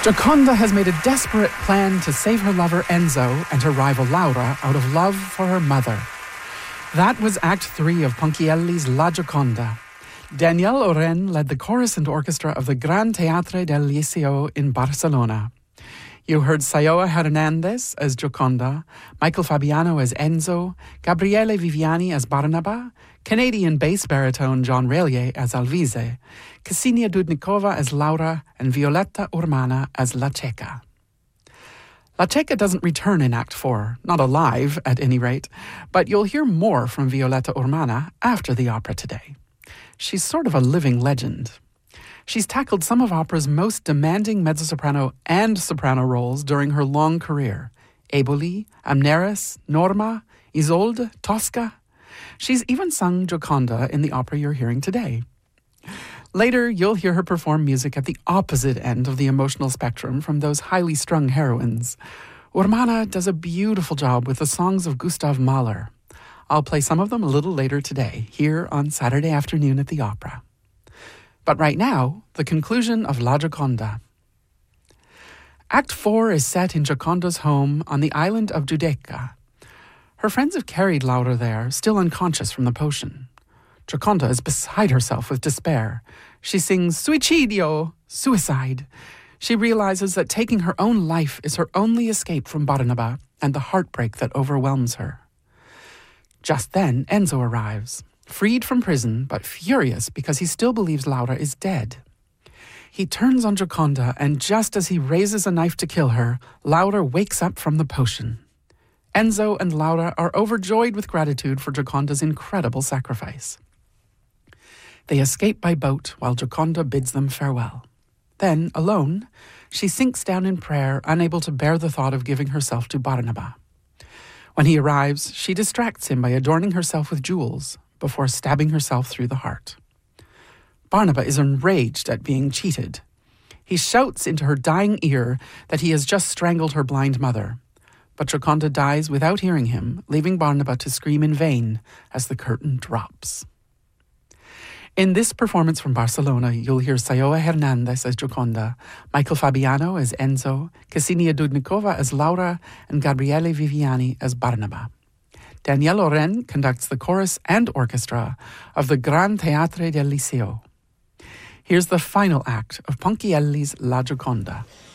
Gioconda has made a desperate plan to save her lover Enzo and her rival Laura out of love for her mother. That was Act 3 of Ponchielli's La Gioconda. Daniel Oren led the chorus and orchestra of the Gran Teatre del Liceo in Barcelona. You heard Sayoa Hernandez as Gioconda, Michael Fabiano as Enzo, Gabriele Viviani as Barnaba, Canadian bass baritone John Relier as Alvise, Ksenia Dudnikova as Laura, and Violetta Urmana as La Checa. La Checa doesn't return in Act 4, not alive at any rate, but you'll hear more from Violetta Urmana after the opera today. She's sort of a living legend. She's tackled some of opera's most demanding mezzo-soprano and soprano roles during her long career. Eboli, Amneris, Norma, Isolde, Tosca. She's even sung Gioconda in the opera you're hearing today. Later, you'll hear her perform music at the opposite end of the emotional spectrum from those highly strung heroines. Urmana does a beautiful job with the songs of Gustav Mahler. I'll play some of them a little later today, here on Saturday afternoon at the opera. But right now, the conclusion of La Gioconda. Act 4 is set in Gioconda's home on the island of Giudecca. Her friends have carried Laura there, still unconscious from the potion. Gioconda is beside herself with despair. She sings suicidio, suicide. She realizes that taking her own life is her only escape from Barnaba and the heartbreak that overwhelms her. Just then, Enzo arrives, freed from prison, but furious because he still believes Laura is dead. He turns on Gioconda, and just as he raises a knife to kill her, Laura wakes up from the potion. Enzo and Laura are overjoyed with gratitude for Gioconda's incredible sacrifice. They escape by boat while Gioconda bids them farewell. Then, alone, she sinks down in prayer, unable to bear the thought of giving herself to Barnaba. When he arrives, she distracts him by adorning herself with jewels, before stabbing herself through the heart. Barnaba is enraged at being cheated. He shouts into her dying ear that he has just strangled her blind mother. But Gioconda dies without hearing him, leaving Barnaba to scream in vain as the curtain drops. In this performance from Barcelona, you'll hear Sayoa Hernandez as Gioconda, Michael Fabiano as Enzo, Ksenia Dudnikova as Laura, and Gabriele Viviani as Barnaba. Daniel Oren conducts the chorus and orchestra of the Gran Teatre del Liceo. Here's the final act of Ponchielli's La Gioconda.